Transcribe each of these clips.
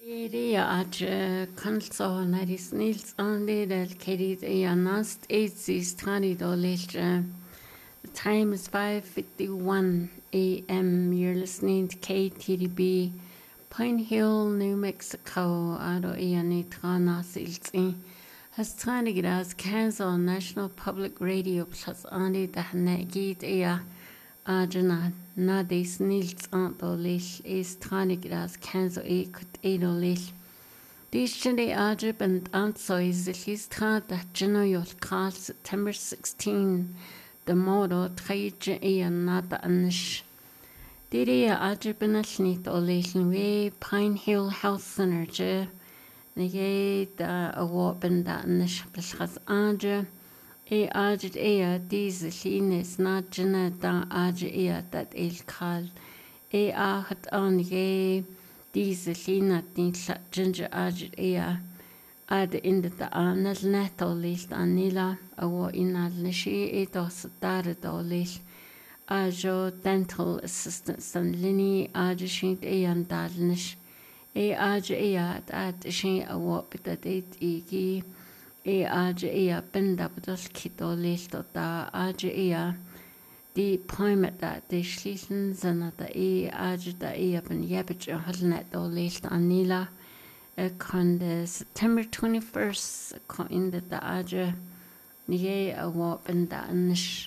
Iria console Nadis Nils on the Katie Nast 8:30 dollars. The time is 5:51 a.m. You're listening to KTDB, Pine Hill, New Mexico. Ado Iani Tranas Ilzi. Has trying to get us Kansas National Public Radio plus Andi Dahnegit Ea. Ajana Nadis Nils Antolish is trying to get us Kansas E could Edolish. This Sunday Ajib and Antso is the least hard that Genoyol call September 16. The motto Trajan E and Nada Anish. Diria Ajib and Ashnit Olation way Pine Hill Health Center Je. Negate a whopping that Anish Bishas Aja. E ajit ea diese lines na jena da aje ea dat el kal. E ahat an ye diese lina din ginger ajit ea. Ad in de da anal neto list anila awo inal nishi e dos dare do list. Ajo dental assistant san lini aje shint ea an dalnish. E aje ea ad shin awo bitat et igi. E aja ea benda bedol kito lilto da aja ea di poimet da di schließen zana da e aja da ea ben yebich holnet do lilto anila kon de September 21st kon in de da aja nie a wop benda anish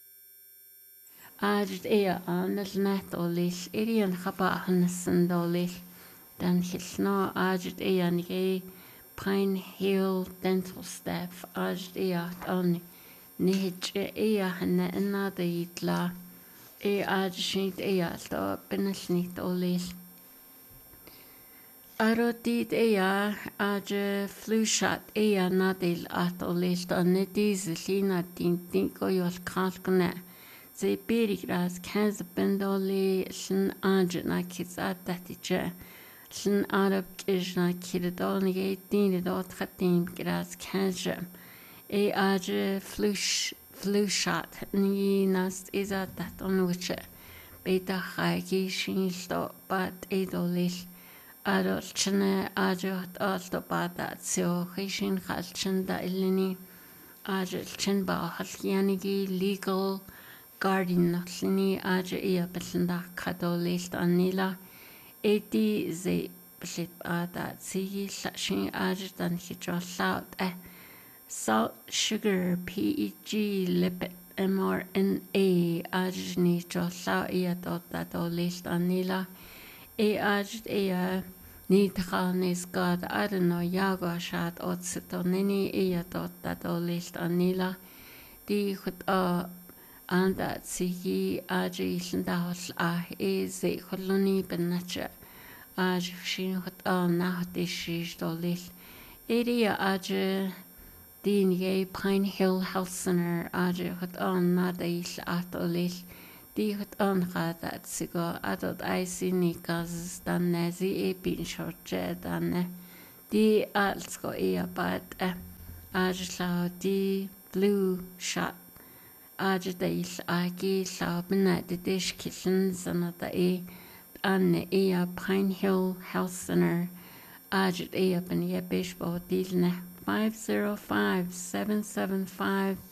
aja ea anil net do lil irian khaba hansen do lil dan hilno aja ea nie Pine Hill dental staff ajdiat on nij ea hana another yitla e ajshit ea to benasnit olil arodit ea aj flu shot ea nadil at olil on nedis lina tin ko yol kalkne ze birigras kaz bendoli shin ajna kizat datije Shin Arab Kishna Kiridonige Dinidot Hatim Gras Kanjam. E Aja flu shot Ni Nast is at that on which Beta Hagi Shinsto Bat Edolish Adol Chene Aja Alto Badat So Hishin Halchan da Ilini Aja Chinba Halkianigi Legal Guardian Notlini Aja Ea Belinda Kadolish Anila. 80 ze blip ada zigi shin ajitan hydrolat salt sugar PEG lipid mRNA ajni jola ia dota do list anila e ajt ea nithanis god adeno yago shat otsetonini ia dota do list anila di khut anda zigi aji sindahol e ze koloni benacha aj shin hot na dish dolil area aj din ye Pine Hill Health Center aj hot na deil atolil di hot gada sigo adot isini kaz dan nazi e bin shortje dan di alsko e bat aj la di blue shot Ajadail Agi Labna the dish kitchen Zanata E Anne Ea Pine Hill Health Center Ajad Ea Ben Yebishbo Dilne 505-775